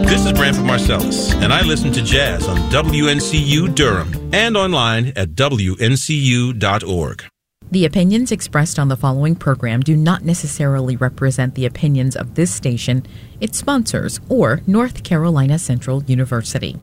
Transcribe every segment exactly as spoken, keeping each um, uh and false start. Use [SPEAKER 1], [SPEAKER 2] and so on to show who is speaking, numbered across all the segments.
[SPEAKER 1] This is Branford Marcellus, and I listen to jazz on W N C U Durham and online at W N C U dot org.
[SPEAKER 2] The opinions expressed on the following program do not necessarily represent the opinions of this station, its sponsors, or North Carolina Central University.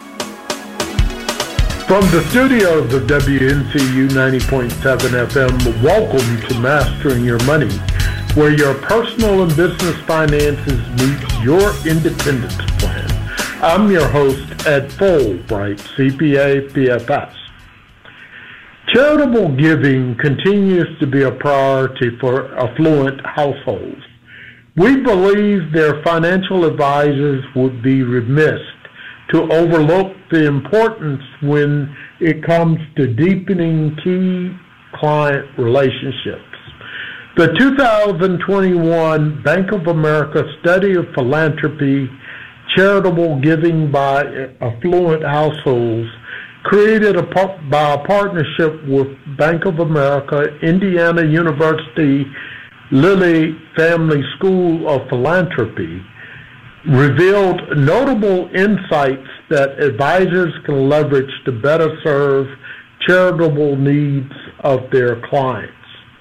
[SPEAKER 3] From the studios of W N C U ninety point seven F M, welcome to Mastering Your Money, where your personal and business finances meet your independence plan. I'm your host, Ed Fulbright, C P A, P F S. Charitable giving continues to be a priority for affluent households. We believe their financial advisors would be remiss to overlook the importance when it comes to deepening key client relationships. The two thousand twenty-one Bank of America Study of Philanthropy, Charitable Giving by Affluent Households, created a par- by a partnership with Bank of America, Indiana University Lilly Family School of Philanthropy, revealed notable insights that advisors can leverage to better serve charitable needs of their clients.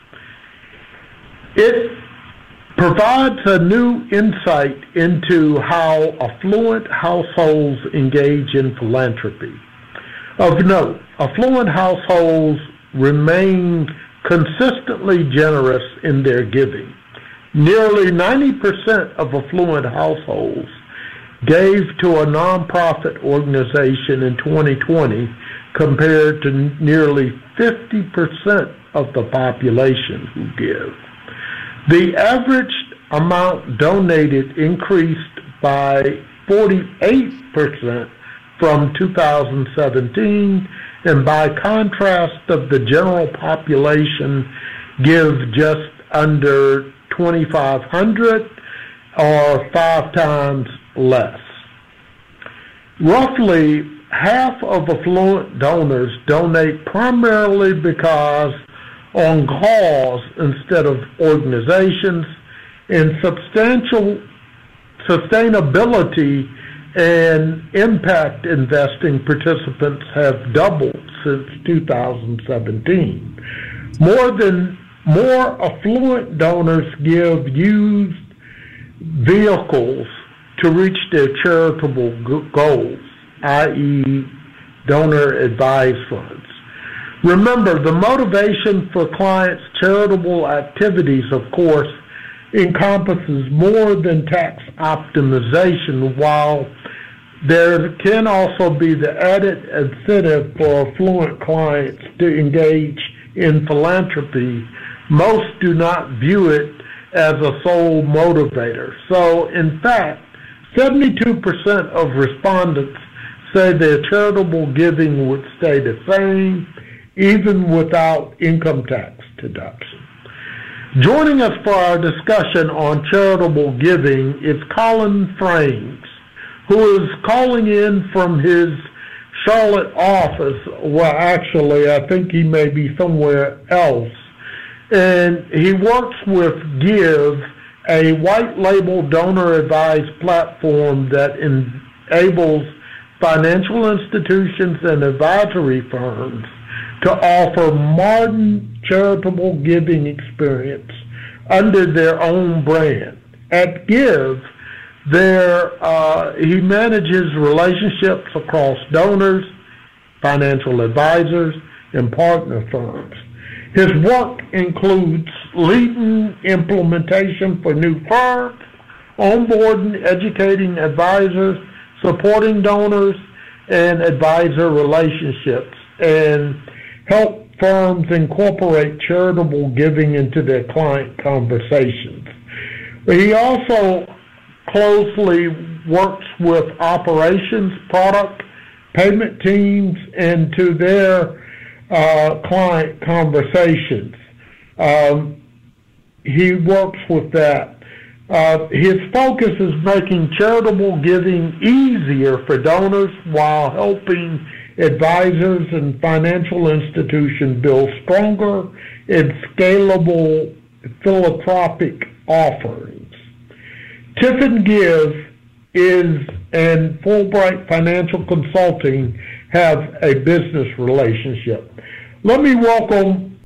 [SPEAKER 3] It provides a new insight into how affluent households engage in philanthropy. Of note, affluent households remain consistently generous in their giving. Nearly ninety percent of affluent households gave to a nonprofit organization in twenty twenty compared to nearly fifty percent of the population who give. The average amount donated increased by forty-eight percent from two thousand seventeen, and by contrast of the general population give just under twenty-five hundred or five times less. Roughly half of affluent donors donate primarily because on cause instead of organizations, and substantial sustainability and impact investing participants have doubled since two thousand seventeen. More than more affluent donors give used vehicles to reach their charitable goals, that is donor advised funds. Remember, the motivation for clients' charitable activities, of course, encompasses more than tax optimization, while there can also be the added incentive for affluent clients to engage in philanthropy. Most do not view it as a sole motivator. So, in fact, seventy-two percent of respondents say their charitable giving would stay the same even without income tax deduction. Joining us for our discussion on charitable giving is Colin Frames, who is calling in from his Charlotte office. Well, actually, I think he may be somewhere else. And he works with Give, a white-label donor-advised platform that enables financial institutions and advisory firms to offer modern charitable giving experience under their own brand. At Give, there uh, he manages relationships across donors, financial advisors, and partner firms. His work includes leading implementation for new firms, onboarding, educating advisors, supporting donors and advisor relationships, and help firms incorporate charitable giving into their client conversations. He also closely works with operations, product, payment teams into their uh, client conversations. Um, he works with that. Uh, his focus is making charitable giving easier for donors while helping advisors and financial institutions build stronger and scalable philanthropic offerings. Tiffin Give is and Fulbright Financial Consulting have a business relationship. Let me welcome